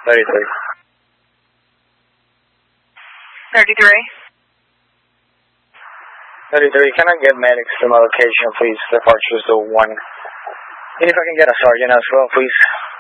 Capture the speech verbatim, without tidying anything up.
thirty-three. thirty-three. thirty-three, can I get medics to my location, please? Departures to one. And if I can get a sergeant as well, please.